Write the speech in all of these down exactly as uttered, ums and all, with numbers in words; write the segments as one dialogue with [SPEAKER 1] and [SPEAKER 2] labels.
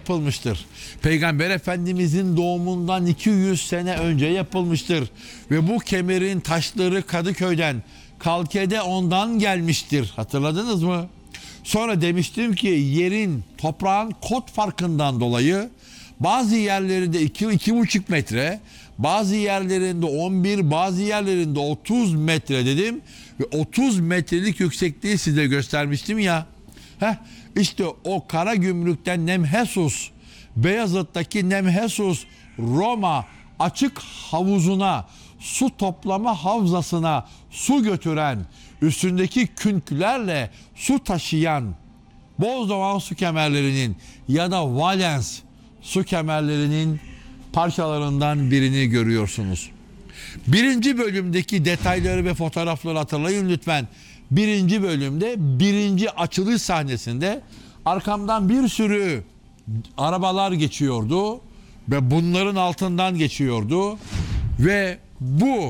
[SPEAKER 1] yapılmıştır. Peygamber Efendimizin doğumundan iki yüz sene önce yapılmıştır. Ve bu kemerin taşları Kadıköy'den, Kalke'de ondan gelmiştir. Hatırladınız mı? Sonra demiştim ki yerin, toprağın kod farkından dolayı bazı yerlerinde iki iki buçuk metre, bazı yerlerinde on bir, bazı yerlerinde otuz metre dedim. Ve otuz metrelik yüksekliği size göstermiştim ya. Heh, işte o Karagümrük'ten Nemhesus, Beyazıt'taki Nemhesus, Roma açık havuzuna, su toplama havzasına su götüren, üstündeki künkülerle su taşıyan Bozdoğan su kemerlerinin ya da Valens su kemerlerinin parçalarından birini görüyorsunuz. Birinci bölümdeki detayları ve fotoğrafları hatırlayın lütfen. Birinci bölümde birinci açılış sahnesinde arkamdan bir sürü arabalar geçiyordu ve bunların altından geçiyordu ve bu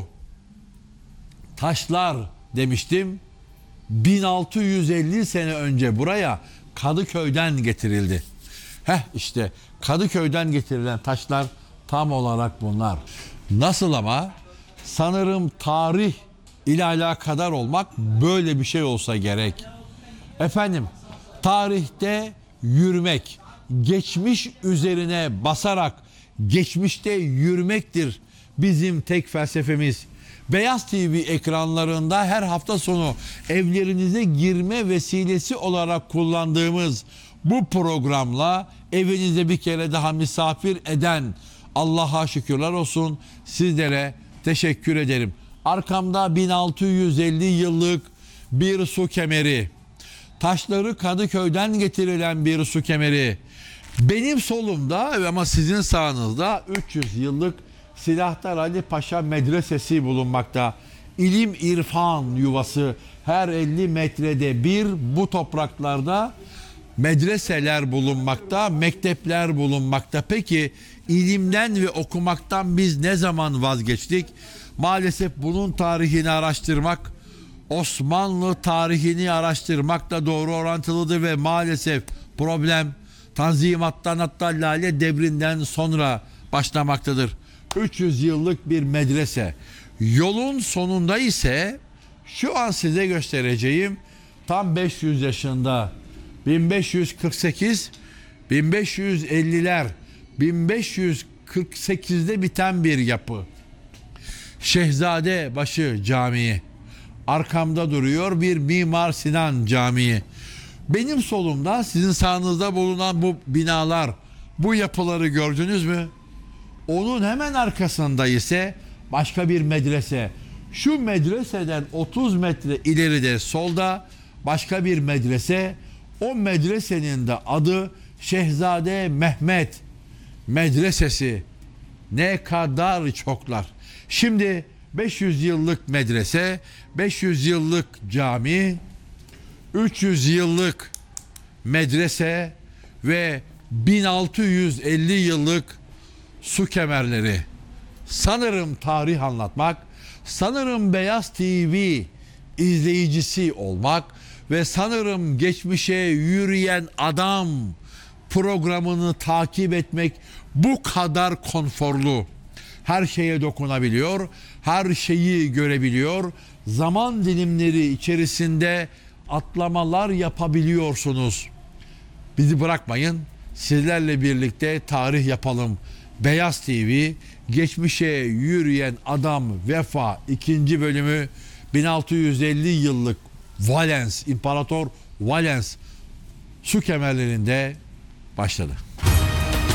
[SPEAKER 1] taşlar demiştim bin altı yüz elli sene önce buraya Kadıköy'den getirildi. Heh işte Kadıköy'den getirilen taşlar tam olarak bunlar. Nasıl ama? Sanırım tarih ile alakadar olmak böyle bir şey olsa gerek. Efendim, tarihte yürümek, geçmiş üzerine basarak geçmişte yürümektir bizim tek felsefemiz. Beyaz T V ekranlarında her hafta sonu evlerinize girme vesilesi olarak kullandığımız bu programla evinize bir kere daha misafir eden Allah'a şükürler olsun, sizlere teşekkür ederim. Arkamda bin altı yüz elli yıllık bir su kemeri, taşları Kadıköy'den getirilen bir su kemeri, benim solumda ama sizin sağınızda üç yüz yıllık Silahtar Ali Paşa Medresesi bulunmakta. İlim irfan yuvası, her elli metrede bir bu topraklarda medreseler bulunmakta, mektepler bulunmakta. Peki ilimden ve okumaktan biz ne zaman vazgeçtik? Maalesef bunun tarihini araştırmak, Osmanlı tarihini araştırmakla doğru orantılıdır ve maalesef problem Tanzimat'tan hatta Lale Devri'nden sonra başlamaktadır. üç yüz yıllık bir medrese. Yolun sonunda ise şu an size göstereceğim tam beş yüz yaşında, bin beş yüz kırk sekiz, bin beş yüz elliler, bin beş yüz kırk sekizde biten bir yapı. Şehzadebaşı Camii. Arkamda duruyor bir Mimar Sinan Camii. Benim solumda, sizin sağınızda bulunan bu binalar, bu yapıları gördünüz mü? Onun hemen arkasında ise başka bir medrese. Şu medreseden otuz metre ileride solda başka bir medrese. O medresenin de adı Şehzade Mehmet Medresesi. Ne kadar çoklar. Şimdi beş yüz yıllık medrese, beş yüz yıllık cami, üç yüz yıllık medrese ve bin altı yüz elli yıllık su kemerleri. Sanırım tarih anlatmak, sanırım Beyaz T V izleyicisi olmak ve sanırım geçmişe yürüyen adam programını takip etmek bu kadar konforlu. Her şeye dokunabiliyor, her şeyi görebiliyor, zaman dilimleri içerisinde atlamalar yapabiliyorsunuz. Bizi bırakmayın, sizlerle birlikte tarih yapalım. Beyaz T V, geçmişe yürüyen adam vefa ikinci bölümü bin altı yüz elli yıllık Valens, İmparator Valens su kemerlerinde başladı.